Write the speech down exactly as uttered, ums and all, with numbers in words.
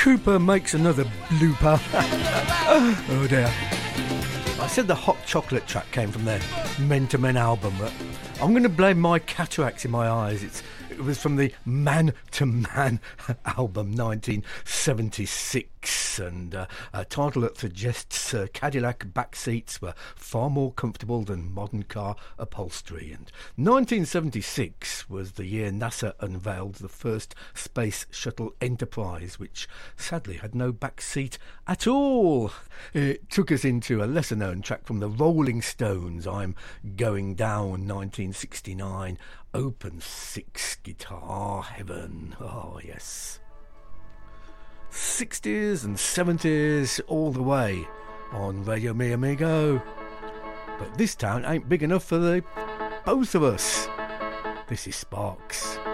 Cooper makes another blooper. Oh dear. I said the Hot Chocolate track came from their Men to Men album, but I'm going to blame my cataracts in my eyes. It's, it was from the Man to Man album, nineteen seventy-six, and uh, a title that suggests uh, Cadillac back seats were far more comfortable than modern car upholstery. And nineteen seventy-six was the year NASA unveiled the first Space Shuttle Enterprise, which sadly had no back seat at all. It took us into a lesser-known track from the Rolling Stones, I'm Going Down, nineteen sixty-nine, Open Six Guitar Heaven. Oh, yes. sixties and seventies all the way on Radio Mi Amigo. But this town ain't big enough for the both of us. This is Sparks.